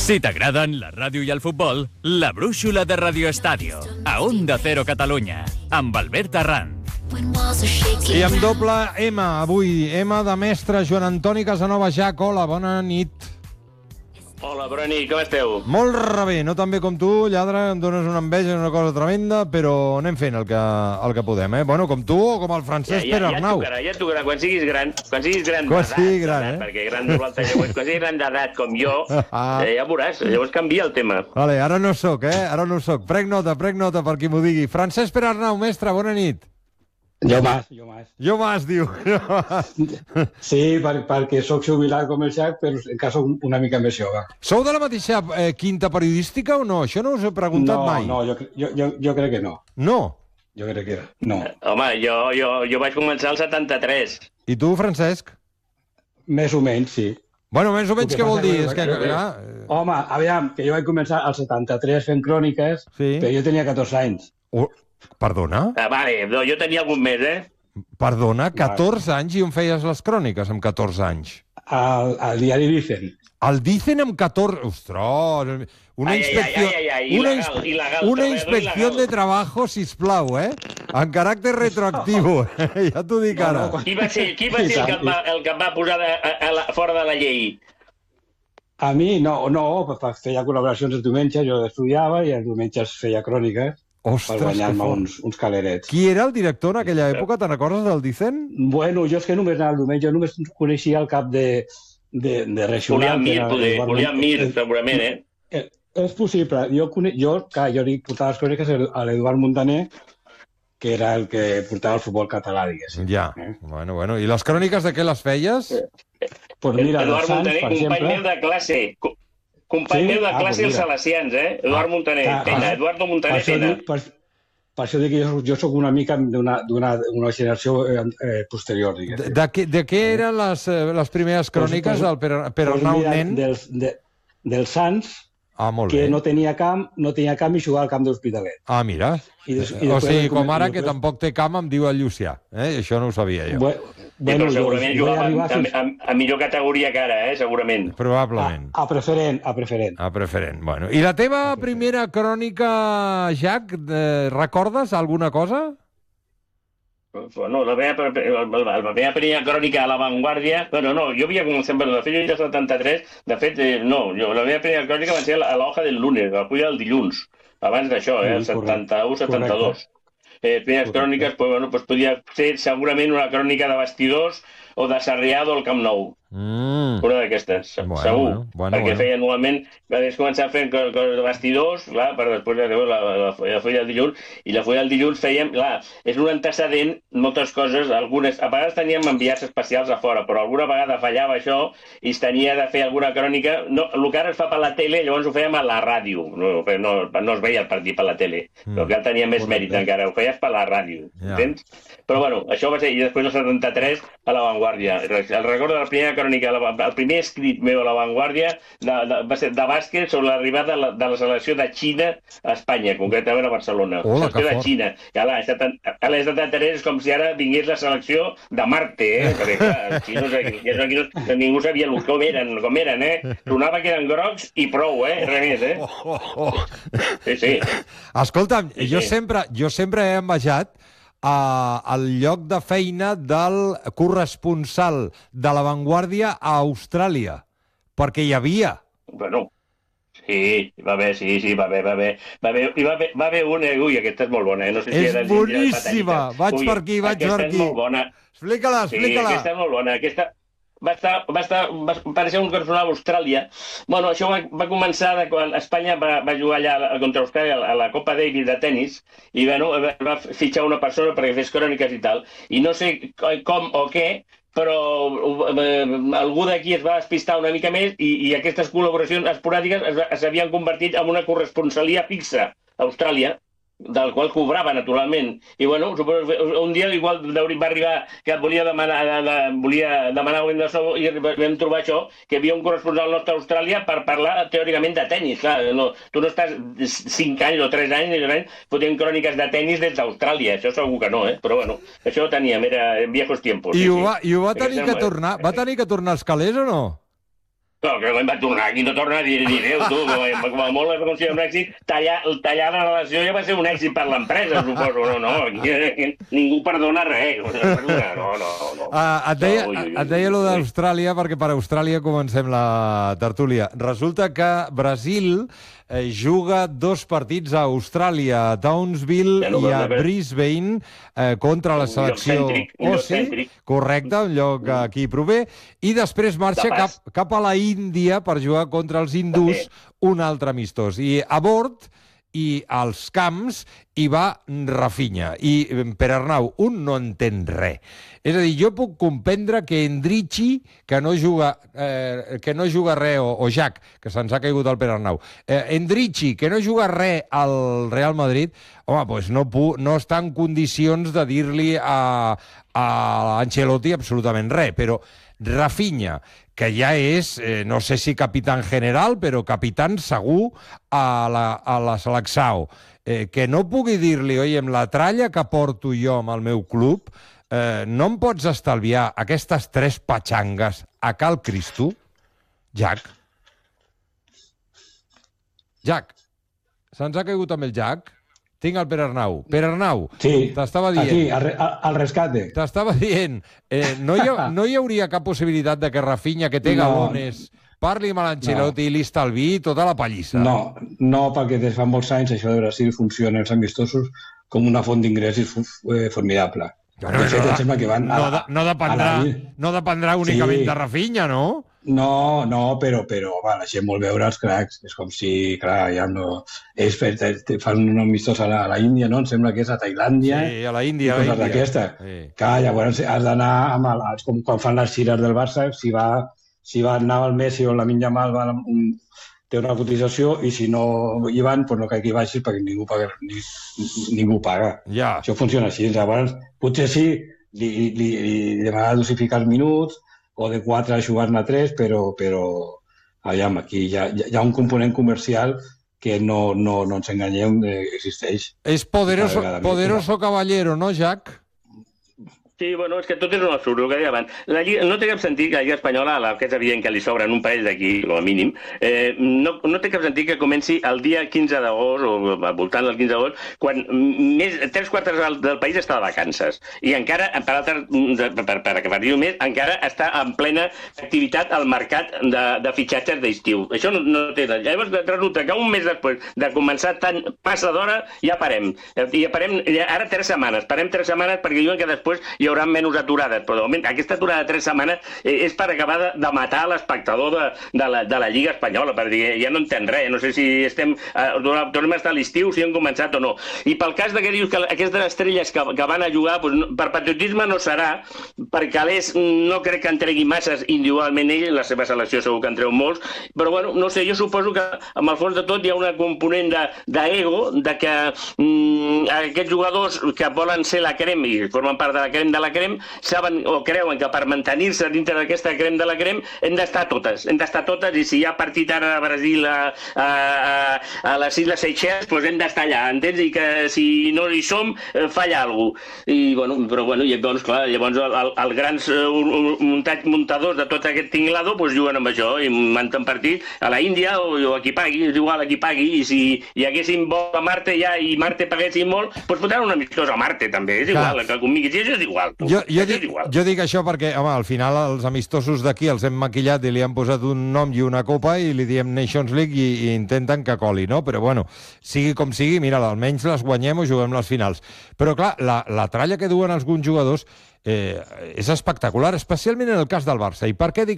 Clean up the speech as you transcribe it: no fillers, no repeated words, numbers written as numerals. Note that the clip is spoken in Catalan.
Si t'agraden la ràdio i el futbol, la brúixola de Radio Estadio, a Onda Cero Catalunya, amb Albert Arranz. I amb doble M, avui, M de mestre Joan Antoni Casanova Jac. Hola, bona nit. Hola, bona nit, com esteu? Molt rebé, no tan bé com tu, lladre, em dones una enveja, una cosa tremenda, però anem fent el que podem, eh? Bueno, com tu o com el Francesc Pere Arnau. Ja et tocarà, quan siguis gran d'edat, perquè gran de l'altre llavors, quan siguis gran d'edat com jo, ja veuràs, llavors canvia el tema. Vale, ara no soc, ara no soc. Prenc nota per qui m'ho digui. Francesc Pere Arnau, mestre, bona nit. Jo más. Diu. Sí, perquè sóc jubilat com el Jac, però encara soc una mica més jove. Sou de la mateixa quinta periodística o no? Això no us he preguntat mai. No, jo crec que no. No? Jo crec que no. Home, jo vaig començar al 73. I tu, Francesc? Més o menys, sí. Bueno, més o menys què vol dir? Home, aviam, que jo vaig començar al 73 fent cròniques, però jo tenia 14 anys. Perdona? Vale, jo tenia algun més, Perdona, 14 anys i on feies les cròniques amb 14 anys? Al diari Dicen. El Dicen amb 14... Ostres! Una inspecció de trabajo, sisplau, en caràcter retroactiu. Ja t'ho dic ara. Qui va ser el que em va posar fora de la llei? A mi, no, feia col·laboracions els diumenges, jo estudiava i els diumenges feia cròniques. Ostres, per guanyar-me uns calerets. Qui era el director en aquella època? Te'n recordes del Dicen? Bueno, jo és que només anava el diumenge, jo només coneixia el cap de regional. Julián Mir, segurament, És possible. Jo li portava les cròniques a l'Eduard Montaner, que era el que portava el futbol català, diguéssim. Ja, bueno. I les cròniques de què les feies? Pues mira, Eduard Montaner, company meu de classe. Company meu de classe els salesians, Eduard Montaner, Eduardo Montaner Tena. Per això dic que jo soc una mica d'una generació posterior, diguéssim. De què eren les primeres cròniques del Pere Arnau nen? Dels Sants, que no tenia camp i jugava al camp de l'Hospitalet. Ah, mira. O sigui, com ara que tampoc té camp em diu el Llucià. Això no ho sabia jo. Però segurament jugava a millor categoria que ara, segurament. Probablement. A preferent. A preferent, bueno. I la teva primera crònica, Jac, recordes alguna cosa? Bueno, la meva primera crònica a La Vanguardia... Bueno, no, jo havia començat per la feina del 73. De fet, no, la meva primera crònica va ser a la hoja del lunes, a la fulla del dilluns. Abans d'això, el 71-72. Primeres cròniques, podia ser segurament una crònica de vestidors o de Sarrià o el Camp Nou. Una d'aquestes, segur. Perquè feia anualment, vaig començar fent coses de vestidors, clar, per després la fulla del dilluns, i la fulla del dilluns fèiem, clar, és un antecedent, moltes coses, algunes, a vegades teníem enviats especials a fora, però alguna vegada fallava això i es tenia de fer alguna crònica, el que ara es fa per la tele, llavors ho fèiem a la ràdio, no es veia el partit per la tele, però que ara tenia més mèrit encara, ho feies per la ràdio, entens? Però bueno, això va ser, i després del 73 a La Vanguardia. El record de la primera crònica, el primer escrit meu a La Vanguardia va ser de bàsquet sobre l'arribada de la selecció de Xina a Espanya, concretament a Barcelona. La selecció de Xina. A l'any 73 és com si ara vingués la selecció de Marte, perquè clar, els xinos ningú sabia com eren, Sonava que eren grocs i prou, res més, Sí. Escolta'm, jo sempre he envejat al lloc de feina del corresponsal de La Vanguardia a Austràlia, perquè hi havia. Bueno, sí, va haver. Va haver una, aquesta és molt bona, no sé si és boníssima, vaig per aquí. Aquesta és molt bona. Explica-la. Sí, aquesta és molt bona, va aparèixer un corresponsal a Austràlia. Bueno, això va començar quan Espanya va jugar allà contra Austràlia a la Copa Davis de tennis i va fitxar una persona perquè fes cròniques i tal. I no sé com o què, però algú d'aquí es va despistar una mica més i aquestes col·laboracions esporàdiques s'havien convertit en una corresponsalia fixa a Austràlia, del qual cobrava, naturalment. I, bueno, un dia igual va arribar que volia demanar augment de sou i vam trobar això, que hi havia un corresponsal nostre a Austràlia per parlar, teòricament, de tennis. Clar, tu no estàs 5 anys o 3 anys fotent cròniques de tennis des d'Austràlia. Això segur que no, Però, bueno, això ho teníem, era en viejos tiempos. I ho va tenir que tornar? Va tenir que tornar als calés o no? No, que quan va tornar aquí no torna a dir Déu, tu, com a molt es considera un èxit, tallar la relació ja va ser un èxit per l'empresa, suposo. No, aquí ningú perdona res. No. Et deia allò d'Austràlia, perquè per Austràlia comencem la tertúlia. Resulta que Brasil juga 2 partits a Austràlia, a Townsville i a Brisbane, contra la selecció Aussie, correcte, un lloc aquí prové, i després marxa cap a la Índia per jugar contra els hindús, un altre amistós. I a bord i als camps hi va Rafinha. I per Arnau, un no entén res. És a dir, jo puc comprendre que Endrichi, que no juga res, o Jack, que se'ns ha caigut el Pere Arnau, Endrichi, que no juga res al Real Madrid, home, doncs no està en condicions de dir-li a Ancelotti absolutament res, però Rafinha, que ja és, no sé si capitán general, però capitán segur a la selecció, que no pugui dir-li, oi, amb la tralla que porto jo amb el meu club, no em pots estalviar aquestes 3 patxangues a Cal Cristo? Jack? Jack? Se'ns ha caigut amb el Jack? Tinc el Pere Arnau. Pere Arnau, sí, t'estava dient... Aquí, al rescate. T'estava dient, no hi hauria cap possibilitat de que Rafinha, que té galones, parli amb l'Ancelotti i li estalviï tota la pallissa? No, perquè des fa molts anys això de Brasil funciona els amistosos com una font d'ingressos formidable. No dependrà únicament de Rafinha, no? No, però home, la gent vol veure els cracs. És com si, clar, ja no... Ells fan un amistós a la Índia, no? Em sembla que és a Tailàndia. Sí, a la Índia. Coses d'aquesta. Clar, llavors has d'anar amb com quan fan les gires del Barça, si va anar el Messi o la Lamine Yamal, té una cotització, i si no hi van, doncs no cal que hi vagis perquè ningú paga. Ja. Això funciona així. Llavors, potser sí, li demanarà dosificar els minuts, o de 4 a jugar-ne 3, però aviam, aquí hi ha un component comercial que no ens enganyem, existeix. És poderoso caballero, no, Jack? Sí, bueno, és que tot és un absurd, el que deia abans. No té cap sentit que la Lliga Espanyola, que és evident que li sobren un parell d'aquí, com a mínim, no té cap sentit que comenci el dia 15 d'agost, o al voltant del 15 d'agost, quan més 3/4 del país està de vacances. I encara, per acabar-ho més, encara està en plena activitat al mercat de fitxatges d'estiu. Això no té res. Llavors resulta que un mes després de començar tan passa d'hora, ja parem. I parem ara 3 setmanes. Parem 3 setmanes perquè diuen que després hi haurà menys aturades, però de moment aquesta aturada de 3 setmanes és per acabar de matar l'espectador de la Lliga Espanyola, perquè ja no entén res, no sé si tornem a estar a l'estiu, si han començat o no. I pel cas que dius que aquestes estrelles que van a jugar, per patriotisme no serà, perquè Alès no crec que en tregui masses individualment ell, la seva selecció segur que en treu molts, però bueno, no sé, jo suposo que amb el fons de tot hi ha una component d'ego, de que aquests jugadors que volen ser la crem i formen part de la crem saben o creuen que per mantenir-se dintre d'aquesta crem de la crem hem d'estar totes, i si hi ha partit ara a Brasil a les Illes Seychelles, doncs hem d'estar allà, entens? I que si no hi som, falla alguna cosa. I llavors, clar, els grans muntadors de tot aquest tinglado juguen amb això i munten partit a la Índia o a qui pagui, és igual a qui pagui, i si hi haguéssim vol a Marte ja i Marte paguéssim molt, doncs fotran un amistós a Marte també, és igual, que convingui, això és igual. Jo dic això perquè, home, al final els amistosos d'aquí els hem maquillat i li han posat un nom i una copa i li diem Nations League i intenten que coli, no? Però bueno, sigui com sigui, mira, almenys les guanyem o juguem les finals. Però clar, la tralla que duen alguns jugadors és espectacular, especialment en el cas del Barça. I per què dic